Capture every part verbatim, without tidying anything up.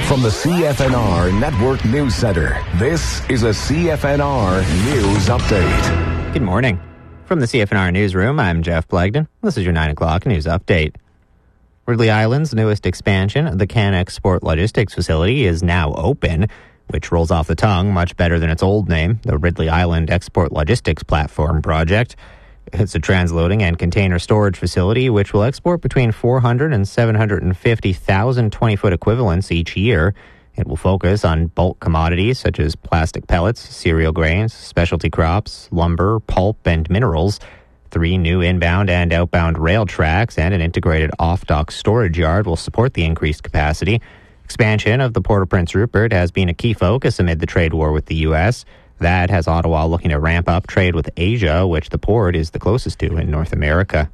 From the C F N R Network News Center, this is a C F N R News Update. Good morning. From the C F N R Newsroom, I'm Jeff Blagden. This is your nine o'clock News Update. Ridley Island's newest expansion, the Can Export Logistics Facility, is now open, which rolls off the tongue much better than its old name, the Ridley Island Export Logistics Platform Project. It's a transloading and container storage facility which will export between four hundred and seven hundred fifty thousand twenty-foot equivalents each year. It will focus on bulk commodities such as plastic pellets, cereal grains, specialty crops, lumber, pulp, and minerals. Three new inbound and outbound rail tracks and an integrated off-dock storage yard will support the increased capacity. Expansion of the Port of Prince Rupert has been a key focus amid the trade war with the U S That has Ottawa looking to ramp up trade with Asia, which the port is the closest to in North America.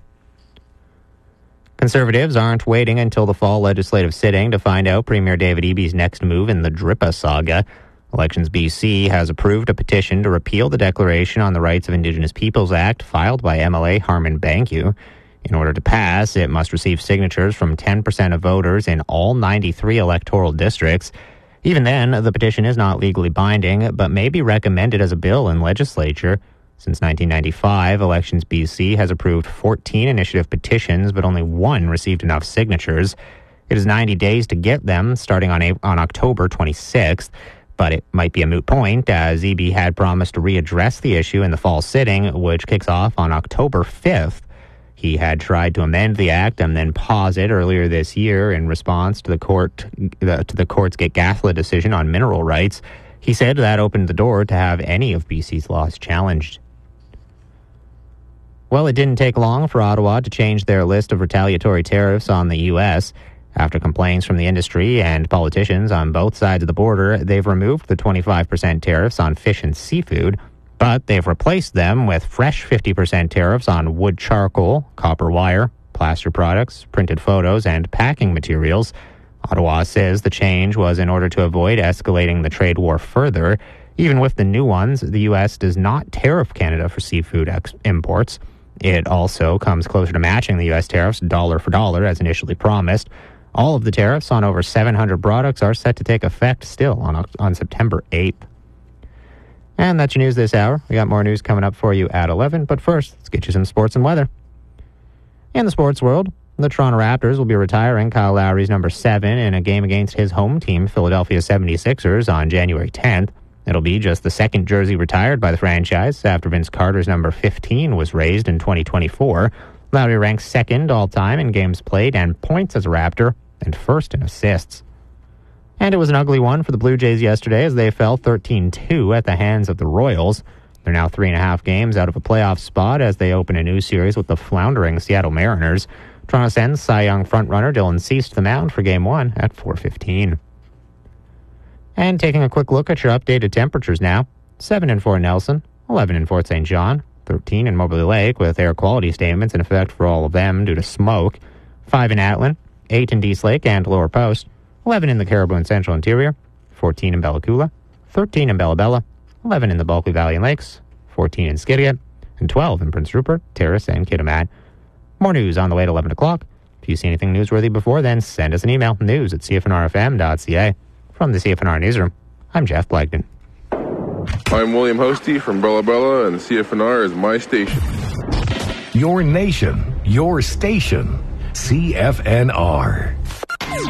Conservatives aren't waiting until the fall legislative sitting to find out Premier David Eby's next move in the D R I P A saga. Elections B C has approved a petition to repeal the Declaration on the Rights of Indigenous Peoples Act filed by M L A Harman Banku. In order to pass, it must receive signatures from ten percent of voters in all ninety-three electoral districts. Even then, the petition is not legally binding, but may be recommended as a bill in legislature. Since nineteen ninety-five, Elections B C has approved fourteen initiative petitions, but only one received enough signatures. It is ninety days to get them, starting on, April, on October twenty-sixth. But it might be a moot point, as Eby had promised to readdress the issue in the fall sitting, which kicks off on October fifth. He had tried to amend the act and then pause it earlier this year in response to the court uh, to the court's Gatgathla decision on mineral rights. He said that opened the door to have any of B C's laws challenged. Well, it didn't take long for Ottawa to change their list of retaliatory tariffs on the U S After complaints from the industry and politicians on both sides of the border, they've removed the twenty-five percent tariffs on fish and seafood. But they've replaced them with fresh fifty percent tariffs on wood charcoal, copper wire, plaster products, printed photos, and packing materials. Ottawa says the change was in order to avoid escalating the trade war further. Even with the new ones, the U S does not tariff Canada for seafood ex- imports. It also comes closer to matching the U S tariffs dollar for dollar as initially promised. All of the tariffs on over seven hundred products are set to take effect still on, on September eighth. And that's your news this hour. We got more news coming up for you at eleven, but first, let's get you some sports and weather. In the sports world, the Toronto Raptors will be retiring Kyle Lowry's number seven in a game against his home team, Philadelphia seventy-sixers, on January tenth. It'll be just the second jersey retired by the franchise after Vince Carter's number fifteen was raised in twenty twenty-four. Lowry ranks second all-time in games played and points as a Raptor, and first in assists. And it was an ugly one for the Blue Jays yesterday as they fell thirteen two at the hands of the Royals. They're now three and a half games out of a playoff spot as they open a new series with the floundering Seattle Mariners. Toronto sends Cy Young frontrunner Dylan Cease to the mound for Game one at four fifteen. And taking a quick look at your updated temperatures now. seven in Fort Nelson, eleven in Fort Saint John, thirteen in Moberly Lake with air quality statements in effect for all of them due to smoke, five in Atlin, eight in Dease Lake and Lower Post, eleven in the Caribou and Central Interior, fourteen in Bella Coola, thirteen in Bella Bella, eleven in the Bulkley Valley and Lakes, fourteen in Skidegate, and twelve in Prince Rupert, Terrace, and Kitimat. More news on the way at eleven o'clock. If you see anything newsworthy before then, send us an email, news at c f n r f m dot c a. From the C F N R Newsroom, I'm Jeff Blagden. I'm William Hosty from Bella Bella, and C F N R is my station. Your nation, your station, C F N R.